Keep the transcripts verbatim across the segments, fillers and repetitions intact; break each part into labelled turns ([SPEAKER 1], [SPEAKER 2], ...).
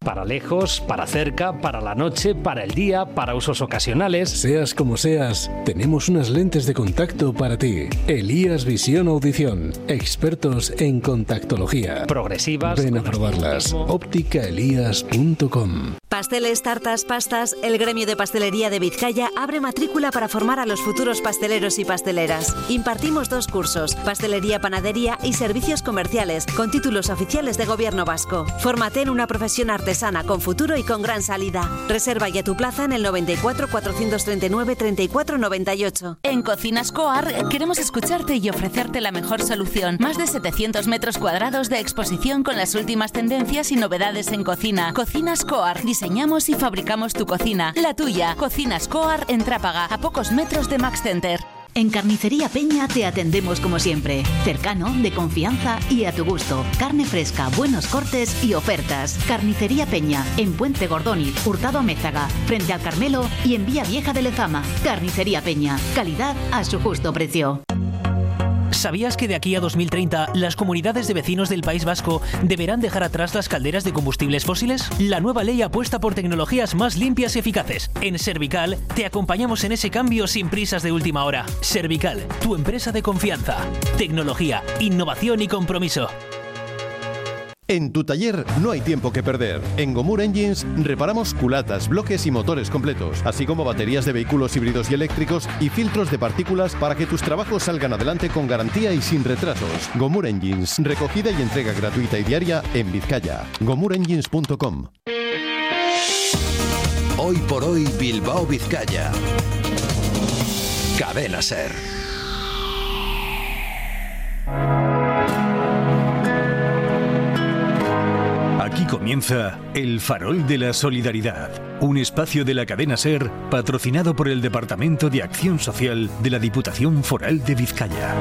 [SPEAKER 1] Para lejos, para cerca, para la noche, para el día, para usos ocasionales.
[SPEAKER 2] Seas como seas, tenemos unas lentes de contacto para ti. Elías Visión Audición, expertos en contactología.
[SPEAKER 1] Progresivas.
[SPEAKER 2] Ven a probarlas. óptica elías punto com.
[SPEAKER 3] Pasteles, tartas, pastas. El Gremio de Pastelería de Vizcaya abre matrícula para formar a los futuros pasteleros y pasteleras. Impartimos dos cursos: pastelería, panadería y servicios comerciales, con títulos oficiales de Gobierno vasco. Fórmate en una profesión artesanal sana, con futuro y con gran salida. Reserva ya tu plaza en el noventa y cuatro, cuatrocientos treinta y nueve, treinta y cuatro noventa y ocho.
[SPEAKER 4] En Cocinas Coar queremos escucharte y ofrecerte la mejor solución. Más de setecientos metros cuadrados de exposición con las últimas tendencias y novedades en cocina. Cocinas Coar. Diseñamos y fabricamos tu cocina. La tuya. Cocinas Coar en Trápaga, a pocos metros de Max Center.
[SPEAKER 5] En Carnicería Peña te atendemos como siempre. Cercano, de confianza y a tu gusto. Carne fresca, buenos cortes y ofertas. Carnicería Peña, en Puente Gordoni, Hurtado Amézaga, frente al Carmelo y en Vía Vieja de Lezama. Carnicería Peña, calidad a su justo precio.
[SPEAKER 6] ¿Sabías que de aquí a dos mil treinta las comunidades de vecinos del País Vasco deberán dejar atrás las calderas de combustibles fósiles? La nueva ley apuesta por tecnologías más limpias y eficaces. En Servical te acompañamos en ese cambio sin prisas de última hora. Servical, tu empresa de confianza. Tecnología, innovación y compromiso.
[SPEAKER 7] En tu taller no hay tiempo que perder. En Gomur Engines reparamos culatas, bloques y motores completos, así como baterías de vehículos híbridos y eléctricos y filtros de partículas para que tus trabajos salgan adelante con garantía y sin retrasos. Gomur Engines, recogida y entrega gratuita y diaria en Vizcaya. gomur engines punto com.
[SPEAKER 8] Hoy por hoy Bilbao Vizcaya. Cadena Ser.
[SPEAKER 9] Aquí comienza El Farol de la Solidaridad, un espacio de la cadena SER patrocinado por el Departamento de Acción Social de la Diputación Foral de Vizcaya.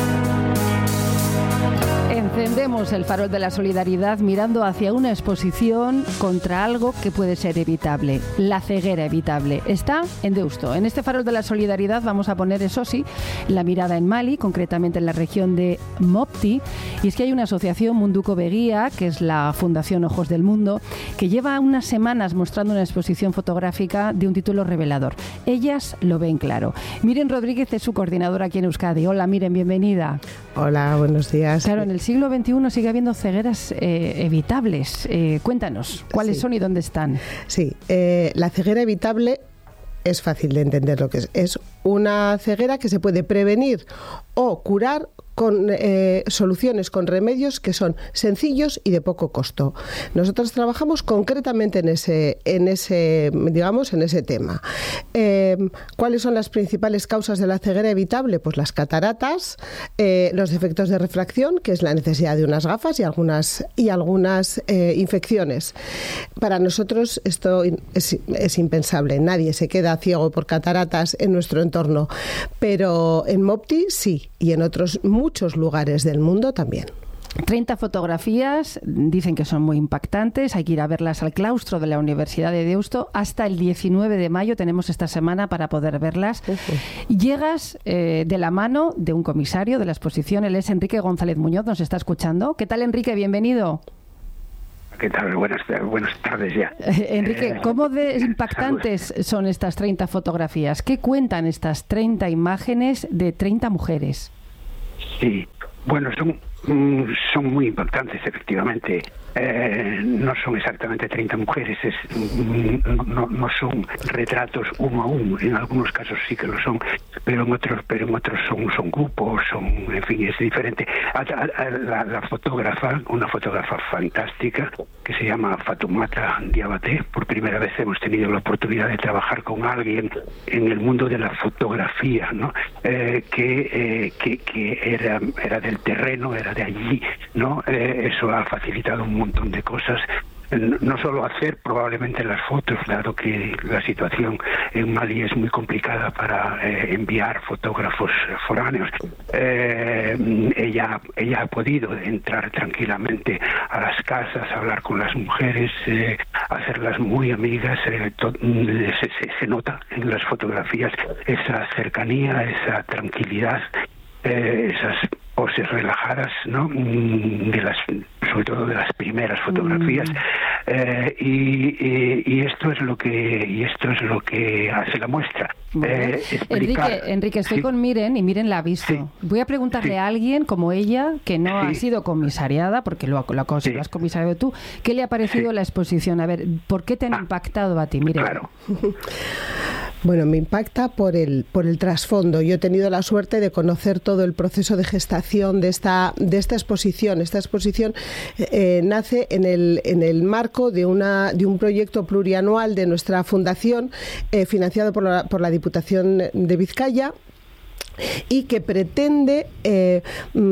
[SPEAKER 10] Encendemos el farol de la solidaridad mirando hacia una exposición contra algo que puede ser evitable, la ceguera evitable. Está en Deusto. En este farol de la solidaridad vamos a poner, eso sí, la mirada en Mali, concretamente en la región de Mopti. Y es que hay una asociación, Munduko Begia, que es la Fundación Ojos del Mundo, que lleva unas semanas mostrando una exposición fotográfica de un título revelador. Ellas lo ven claro. Miren Rodríguez es su coordinadora aquí en Euskadi. Hola, Miren, bienvenida.
[SPEAKER 11] Hola, buenos días.
[SPEAKER 10] Claro, en el siglo veintiuno sigue habiendo cegueras eh, evitables. Eh, cuéntanos, ¿cuáles sí. son y dónde están?
[SPEAKER 11] Sí, eh, la ceguera evitable es fácil de entender lo que es. Es una ceguera que se puede prevenir o curar con eh, soluciones, con remedios que son sencillos y de poco costo. Nosotros trabajamos concretamente en ese, en ese, digamos, en ese tema. Eh, ¿Cuáles son las principales causas de la ceguera evitable? Pues las cataratas, eh, los defectos de refracción, que es la necesidad de unas gafas y algunas y algunas eh, infecciones. Para nosotros esto es, es impensable. Nadie se queda ciego por cataratas en nuestro entorno, pero en Mopti sí, y en otros muchos muchos lugares del mundo también.
[SPEAKER 10] treinta fotografías, dicen que son muy impactantes, hay que ir a verlas al claustro de la Universidad de Deusto. Hasta el diecinueve de mayo tenemos esta semana para poder verlas. Uh-huh. Llegas eh, de la mano de un comisario de la exposición, él es Enrique González Muñoz, nos está escuchando. ¿Qué tal, Enrique? Bienvenido.
[SPEAKER 12] ¿Qué tal? Buenas, buenas tardes ya.
[SPEAKER 10] Eh, Enrique, ¿cómo de impactantes son estas treinta fotografías? ¿Qué cuentan estas treinta imágenes de treinta mujeres?
[SPEAKER 12] Sí, bueno, son, son muy impactantes, efectivamente. Eh, no son exactamente treinta mujeres, es, no, no son retratos uno a uno, en algunos casos sí que lo son, pero en otros pero en otros son, son grupos, son, en fin, es diferente. A, a, a, la, la fotógrafa, una fotógrafa fantástica, que se llama Fatoumata Diabaté, por primera vez hemos tenido la oportunidad de trabajar con alguien en el mundo de la fotografía, ¿no? Eh, que, eh, que, que era, era del terreno, era de allí, ¿no? Eh, eso ha facilitado un montón de cosas, no solo hacer probablemente las fotos, dado que la situación en Mali es muy complicada para eh, enviar fotógrafos foráneos. Eh, ella, ella ha podido entrar tranquilamente a las casas, hablar con las mujeres, eh, hacerlas muy amigas. Eh, to, se, se, se nota en las fotografías esa cercanía, esa tranquilidad, eh, esas poses relajadas, ¿no? De las, sobre todo de las primeras fotografías. Eh, y, y, y esto es lo que y esto es lo que hace la muestra. Eh, explicar...
[SPEAKER 10] Enrique, Enrique, estoy
[SPEAKER 12] sí.
[SPEAKER 10] con Miren y Miren la ha visto.
[SPEAKER 12] Sí.
[SPEAKER 10] Voy a preguntarle
[SPEAKER 12] sí.
[SPEAKER 10] a alguien como ella, que no
[SPEAKER 12] sí.
[SPEAKER 10] ha sido comisariada, porque lo, lo, lo
[SPEAKER 12] sí.
[SPEAKER 10] has comisariado tú, ¿qué le ha parecido sí. la exposición? A ver, ¿por qué te han ah, impactado a ti? Miren.
[SPEAKER 12] Claro.
[SPEAKER 11] Bueno, me impacta por el por el trasfondo. Yo he tenido la suerte de conocer todo el proceso de gestación de esta de esta exposición. Esta exposición eh, nace en el en el marco de una de un proyecto plurianual de nuestra fundación eh, financiado por la, por la Diputación de Vizcaya, y que pretende eh,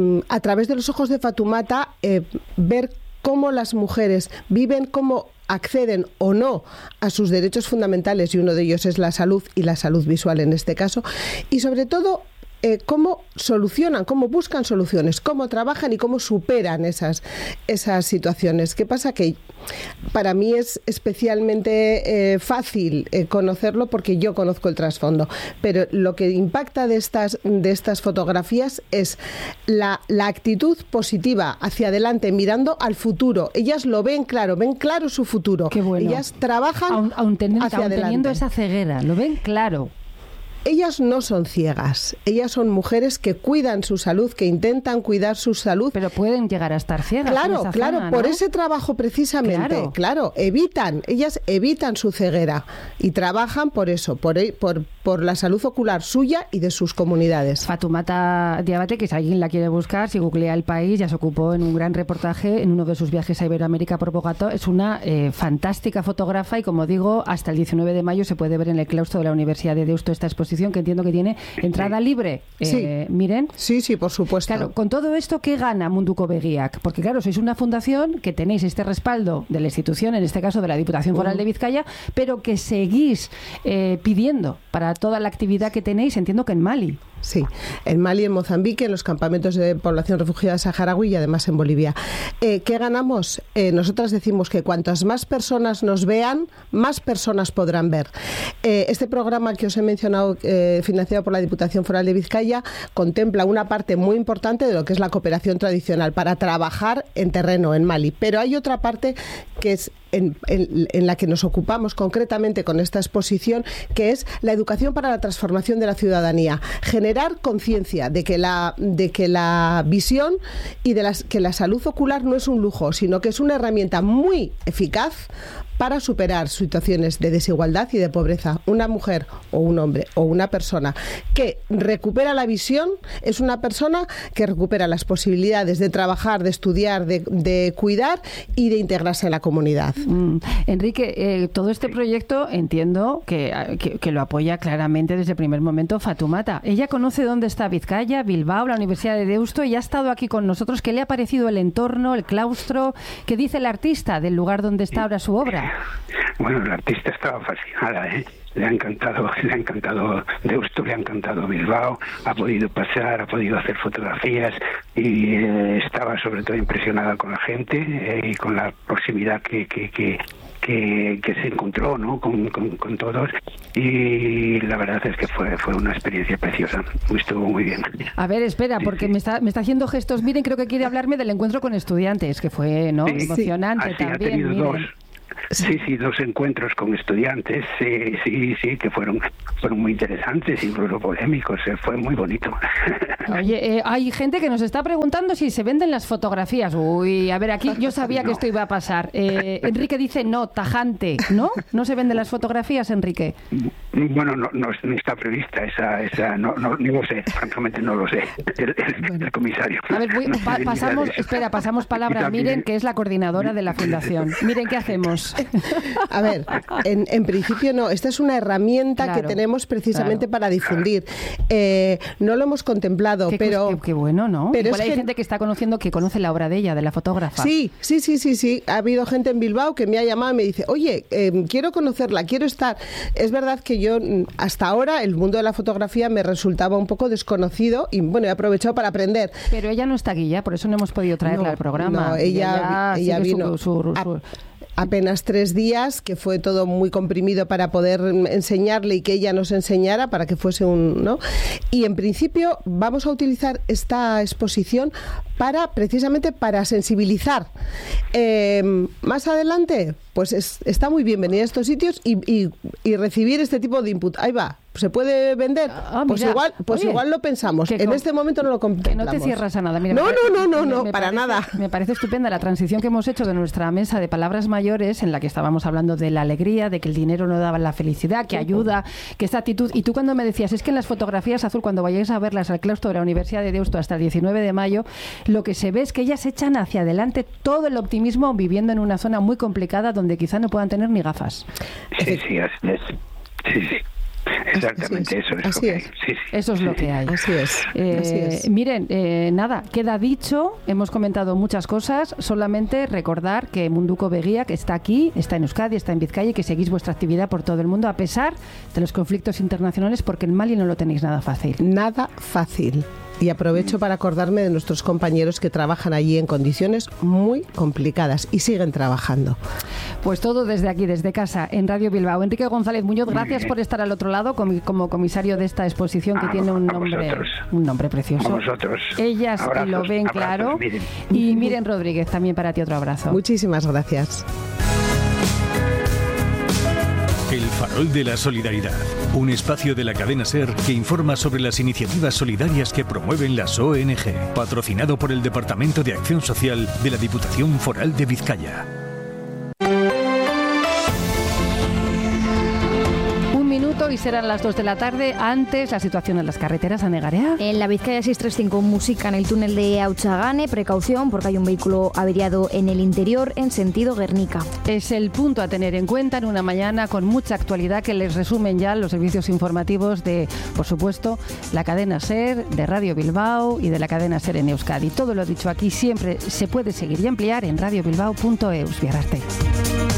[SPEAKER 11] a través de los ojos de Fatumata eh, ver cómo las mujeres viven, cómo acceden o no a sus derechos fundamentales, y uno de ellos es la salud, y la salud visual en este caso, y sobre todo eh, cómo solucionan, cómo buscan soluciones, cómo trabajan y cómo superan esas, esas situaciones. ¿Qué pasa? Que para mí es especialmente eh, fácil eh, conocerlo porque yo conozco el trasfondo, pero lo que impacta de estas, de estas fotografías es la, la actitud positiva hacia adelante, mirando al futuro. Ellas lo ven claro, ven claro su futuro.
[SPEAKER 10] Qué bueno.
[SPEAKER 11] Ellas trabajan
[SPEAKER 10] aun, aun ten,
[SPEAKER 11] hacia
[SPEAKER 10] aun
[SPEAKER 11] adelante.
[SPEAKER 10] Teniendo esa ceguera, lo ven claro.
[SPEAKER 11] Ellas no son ciegas, ellas son mujeres que cuidan su salud, que intentan cuidar su salud.
[SPEAKER 10] Pero pueden llegar a estar ciegas.
[SPEAKER 11] Claro,
[SPEAKER 10] en esa
[SPEAKER 11] claro,
[SPEAKER 10] zona,
[SPEAKER 11] por
[SPEAKER 10] ¿no?
[SPEAKER 11] ese trabajo precisamente, claro. claro, evitan, ellas evitan su ceguera y trabajan por eso, por, por, por la salud ocular suya y de sus comunidades.
[SPEAKER 10] Fatumata Diabate, que si alguien la quiere buscar, si googlea el país, ya se ocupó en un gran reportaje en uno de sus viajes a Iberoamérica por Bogotá. Es una eh, fantástica fotógrafa y, como digo, hasta el diecinueve de mayo se puede ver en el claustro de la Universidad de Deusto esta exposición, que entiendo que tiene entrada libre.
[SPEAKER 11] Sí.
[SPEAKER 10] Eh, miren.
[SPEAKER 11] Sí, sí, por supuesto.
[SPEAKER 10] Claro, con todo esto, ¿qué gana Munduko Begiak? Porque, claro, sois una fundación que tenéis este respaldo de la institución, en este caso de la Diputación Foral de Vizcaya, pero que seguís eh, pidiendo para toda la actividad que tenéis, entiendo que en Mali.
[SPEAKER 11] Sí, en Mali, en Mozambique, en los campamentos de población refugiada saharaui y además en Bolivia. Eh, ¿Qué ganamos? Eh, nosotras decimos que cuantas más personas nos vean, más personas podrán ver. Eh, este programa que os he mencionado, eh, financiado por la Diputación Foral de Vizcaya, contempla una parte muy importante de lo que es la cooperación tradicional para trabajar en terreno en Mali. Pero hay otra parte que es En, en, en la que nos ocupamos concretamente con esta exposición, que es la educación para la transformación de la ciudadanía. Generar conciencia de que la de que la visión y de las, que la salud ocular no es un lujo, sino que es una herramienta muy eficaz para superar situaciones de desigualdad y de pobreza. Una mujer o un hombre o una persona que recupera la visión es una persona que recupera las posibilidades de trabajar, de estudiar, de, de cuidar y de integrarse en la comunidad.
[SPEAKER 10] Mm. Enrique, eh, todo este proyecto entiendo que, que, que lo apoya claramente desde el primer momento Fatumata. Ella conoce dónde está Vizcaya, Bilbao, la Universidad de Deusto, y ha estado aquí con nosotros. ¿Qué le ha parecido el entorno, el claustro? ¿Qué dice el artista del lugar donde está ahora su obra?
[SPEAKER 12] Bueno, la artista estaba fascinada, ¿eh? Le ha encantado, le ha encantado Deusto, le ha encantado Bilbao, ha podido pasar, ha podido hacer fotografías y eh, estaba sobre todo impresionada con la gente eh, y con la proximidad que, que, que, que, que se encontró, ¿no? con, con, con todos, y la verdad es que fue, fue una experiencia preciosa, estuvo muy bien.
[SPEAKER 10] A ver, espera, porque sí. me, está, me está haciendo gestos. Miren, creo que quiere hablarme del encuentro con estudiantes, que fue, ¿no? Sí, emocionante
[SPEAKER 12] sí.
[SPEAKER 10] también.
[SPEAKER 12] Ha tenido
[SPEAKER 10] miren.
[SPEAKER 12] dos. Sí, sí, dos encuentros con estudiantes, sí, sí, sí, que fueron fueron muy interesantes, incluso polémicos, eh, fue muy bonito.
[SPEAKER 10] Oye, eh, hay gente que nos está preguntando si se venden las fotografías. Uy, a ver, aquí yo sabía no. que esto iba a pasar. Eh, Enrique dice no, tajante, ¿no? ¿No se venden las fotografías, Enrique?
[SPEAKER 12] Bueno, no, no, no está prevista esa, esa no, no, ni lo sé, francamente no lo sé, el, el, bueno. el comisario.
[SPEAKER 10] A ver, voy,
[SPEAKER 12] no
[SPEAKER 10] pa, pasamos, espera, pasamos palabra a Miren, que es la coordinadora de la fundación. Miren, ¿qué hacemos?
[SPEAKER 11] A ver, en, en principio no, esta es una herramienta claro, que tenemos precisamente claro. para difundir. Eh, no lo hemos contemplado,
[SPEAKER 10] qué,
[SPEAKER 11] pero...
[SPEAKER 10] Qué, qué bueno, ¿no?
[SPEAKER 11] Pero
[SPEAKER 10] Igual
[SPEAKER 11] es
[SPEAKER 10] hay
[SPEAKER 11] que...
[SPEAKER 10] gente que está conociendo, que conoce la obra de ella, de la fotógrafa.
[SPEAKER 11] Sí, sí, sí, sí, sí. Ha habido gente en Bilbao que me ha llamado y me dice, oye, eh, quiero conocerla, quiero estar. Es verdad que yo, hasta ahora, el mundo de la fotografía me resultaba un poco desconocido y, bueno, he aprovechado para aprender.
[SPEAKER 10] Pero ella no está aquí ya, por eso no hemos podido traerla
[SPEAKER 11] no,
[SPEAKER 10] al programa.
[SPEAKER 11] No, ella, ella, ella vino... Su, su, su, su... apenas tres días, que fue todo muy comprimido para poder enseñarle y que ella nos enseñara, para que fuese un... ¿no? Y en principio vamos a utilizar esta exposición para, precisamente, para sensibilizar. Eh, más adelante pues es, está muy bien venir a estos sitios y, y, y recibir este tipo de input. Ahí va. ¿Se puede vender?
[SPEAKER 10] Ah,
[SPEAKER 11] pues
[SPEAKER 10] mira,
[SPEAKER 11] igual, pues
[SPEAKER 10] oye,
[SPEAKER 11] igual lo pensamos. En
[SPEAKER 10] con,
[SPEAKER 11] este momento no lo contemplamos.
[SPEAKER 10] Que no te cierras a nada. Mira,
[SPEAKER 11] no,
[SPEAKER 10] parece,
[SPEAKER 11] no, no, no, no,
[SPEAKER 10] me, me
[SPEAKER 11] para
[SPEAKER 10] parece,
[SPEAKER 11] nada.
[SPEAKER 10] Me parece estupenda la transición que hemos hecho de nuestra mesa de palabras mayores, en la que estábamos hablando de la alegría, de que el dinero no daba la felicidad, que ayuda, que esta actitud. Y tú cuando me decías, es que en las fotografías, Azul, cuando vayáis a verlas al claustro de la Universidad de Deusto hasta el diecinueve de mayo, lo que se ve es que ellas echan hacia adelante todo el optimismo viviendo en una zona muy complicada donde quizá no puedan tener ni gafas.
[SPEAKER 12] Sí, sí, así es. Sí, sí. Exactamente, eso es
[SPEAKER 11] así
[SPEAKER 12] lo que
[SPEAKER 11] es.
[SPEAKER 12] hay. Sí, sí.
[SPEAKER 10] Eso es lo que hay.
[SPEAKER 11] Así es.
[SPEAKER 10] Eh,
[SPEAKER 11] así es.
[SPEAKER 10] Miren, eh, nada, queda dicho, hemos comentado muchas cosas, solamente recordar que Munduko Begia, que está aquí, está en Euskadi, está en Vizcaya y que seguís vuestra actividad por todo el mundo a pesar de los conflictos internacionales, porque en Mali no lo tenéis nada fácil.
[SPEAKER 11] Nada fácil. Y aprovecho para acordarme de nuestros compañeros que trabajan allí en condiciones muy complicadas y siguen trabajando.
[SPEAKER 10] Pues todo desde aquí, desde casa, en Radio Bilbao. Enrique González Muñoz, gracias por estar al otro lado como, como comisario de esta exposición que
[SPEAKER 12] a,
[SPEAKER 10] tiene un nombre, un nombre precioso.
[SPEAKER 12] A vosotros.
[SPEAKER 10] Ellas
[SPEAKER 12] abrazos,
[SPEAKER 10] lo ven
[SPEAKER 12] abrazos,
[SPEAKER 10] claro.
[SPEAKER 12] miren.
[SPEAKER 10] Y Miren Rodríguez, también para ti otro abrazo.
[SPEAKER 11] Muchísimas gracias.
[SPEAKER 9] El Farol de la Solidaridad, un espacio de la cadena SER que informa sobre las iniciativas solidarias que promueven las O N G, patrocinado por el Departamento de Acción Social de la Diputación Foral de Vizcaya.
[SPEAKER 10] Y serán las dos de la tarde. Antes, la situación en las carreteras, a Negarea.
[SPEAKER 13] En la Vizcaya seiscientos treinta y cinco, música en el túnel de Auchagane. Precaución porque hay un vehículo averiado en el interior en sentido Guernica.
[SPEAKER 10] Es el punto a tener en cuenta en una mañana con mucha actualidad que les resumen ya los servicios informativos de, por supuesto, la cadena SER, de Radio Bilbao y de la cadena SER en Euskadi. Todo lo dicho aquí siempre se puede seguir y ampliar en radiobilbao punto eus. Viararte.